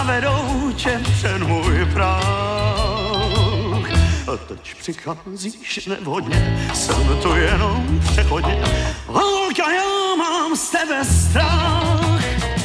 zavedou tě před můj prach. A teď přicházíš nevhodně, jsem tu jenom přechodně. Holka, já mám z tebe strach.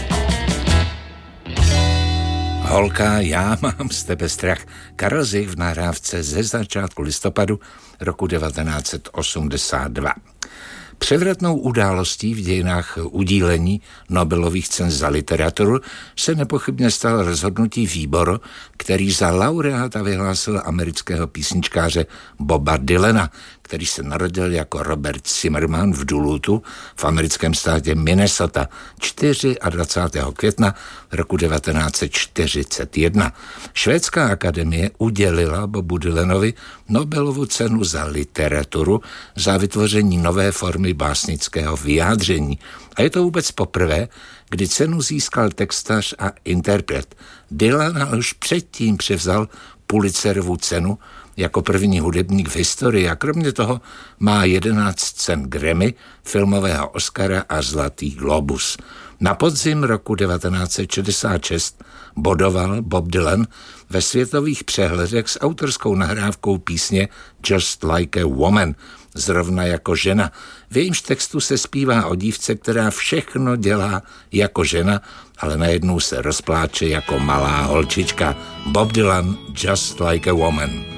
Holka, já mám z tebe strach. Karel Zich v nahrávce ze začátku listopadu roku 1982. Převratnou událostí v dějinách udílení Nobelových cen za literaturu se nepochybně stalo rozhodnutí výboru, který za laureáta vyhlásil amerického písničkáře Boba Dylana, který se narodil jako Robert Zimmerman v Dulutu v americkém státě Minnesota 24. května roku 1941. Švédská akademie udělila Bobu Dylanovi Nobelovu cenu za literaturu za vytvoření nové formy básnického vyjádření. A je to vůbec poprvé, kdy cenu získal textař a interpret. Dylan už předtím převzal Pulitzerovu cenu jako první hudebník v historii a kromě toho má 11 cen Grammy, filmového Oscara a Zlatý globus. Na podzim roku 1966 bodoval Bob Dylan ve světových přehledech s autorskou nahrávkou písně Just Like a Woman, zrovna jako žena. V jejímž textu se zpívá o dívce, která všechno dělá jako žena, ale najednou se rozpláče jako malá holčička. Bob Dylan, Just Like a Woman.